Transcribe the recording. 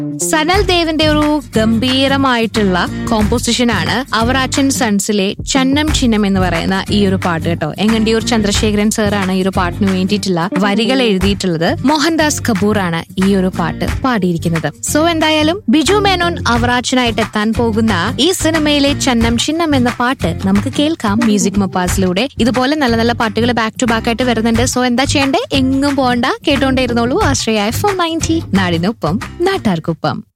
സനൽ ദേവിന്റെ ഒരു ഗംഭീരമായിട്ടുള്ള കോമ്പോസിഷൻ ആണ് അവറാച്ചൻ സൺസിലെ ചന്നം ചിഹ്നം എന്ന് പറയുന്ന ഈ ഒരു പാട്ട് കേട്ടോ. എങ്ങണ്ടിയൂർ ചന്ദ്രശേഖരൻ സാറാണ് ഈ ഒരു പാട്ടിന് വേണ്ടിയിട്ടുള്ള വരികൾ എഴുതിയിട്ടുള്ളത്. മോഹൻദാസ് കപൂർ ആണ് ഈ ഒരു പാട്ട് പാടിയിരിക്കുന്നത്. സോ എന്തായാലും ബിജു മേനോൻ അവറാച്ചനായിട്ട് എത്താൻ പോകുന്ന ഈ സിനിമയിലെ ചന്നം ചിഹ്നം എന്ന പാട്ട് നമുക്ക് കേൾക്കാം മ്യൂസിക് മപ്പാസിലൂടെ. ഇതുപോലെ നല്ല നല്ല പാട്ടുകൾ ബാക്ക് ടു ബാക്ക് ആയിട്ട് വരുന്നുണ്ട്. സോ എന്താ ചെയ്യണ്ടേ? എങ്ങും പോണ്ട, കേട്ടോണ്ടേ ഇരുന്നോളൂ. ആശ്രയ FM 90 നാടിനൊപ്പം നാട്ടാർക്കൊപ്പം.